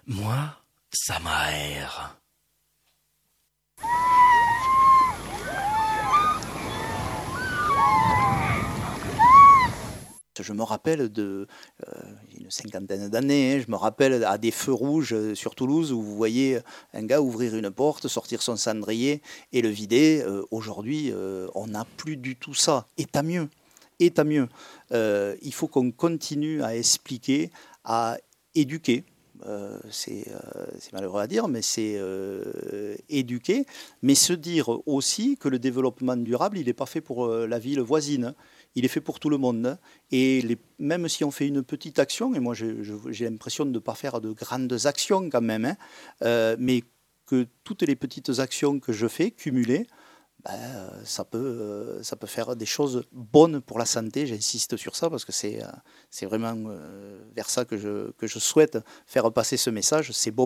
Moi, ça m'aère. Je me rappelle une cinquantaine d'années, hein, je me rappelle à des feux rouges sur Toulouse où vous voyez un gars ouvrir une porte, sortir son cendrier et le vider. Aujourd'hui, on n'a plus du tout ça. Et tant mieux. Et tant mieux. Il faut qu'on continue à expliquer, à éduquer. C'est malheureux à dire, mais c'est éduquer, mais se dire aussi que le développement durable, il n'est pas fait pour la ville voisine, il est fait pour tout le monde, hein. Et même si on fait une petite action, et moi j'ai l'impression de ne pas faire de grandes actions quand même, hein, mais que toutes les petites actions que je fais, cumulées, ben, ça peut faire des choses bonnes pour la santé. J'insiste sur ça parce que c'est vraiment vers ça que je souhaite faire passer ce message. C'est bon